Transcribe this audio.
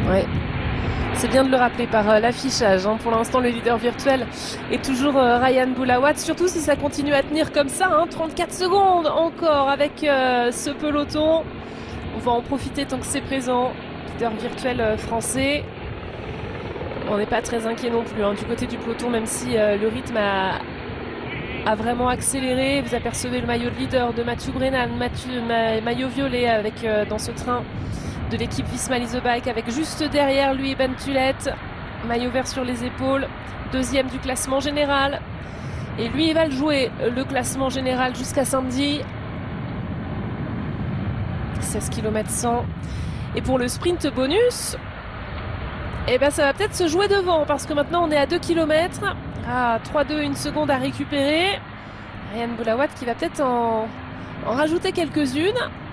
Ouais. C'est bien de le rappeler par l'affichage. Pour l'instant, le leader virtuel est toujours Ryan Boulawat. Surtout si ça continue à tenir comme ça. 34 secondes encore avec ce peloton. On va en profiter tant que c'est présent. Leader virtuel français. On n'est pas très inquiet non plus du côté du peloton, même si le rythme a vraiment accéléré. Vous apercevez le maillot de leader de Mathieu Brennan, maillot violet avec dans ce train de l'équipe Visma Lease Bike, avec juste derrière lui Ben Tulette, maillot vert sur les épaules, deuxième du classement général. Et lui, il va le jouer, le classement général jusqu'à samedi. 16 km 100. Et pour le sprint bonus, eh ben, ça va peut-être se jouer devant, parce que maintenant on est à 2 km. 3-2, une seconde à récupérer. Ryan Boulawat qui va peut-être en rajouter quelques-unes.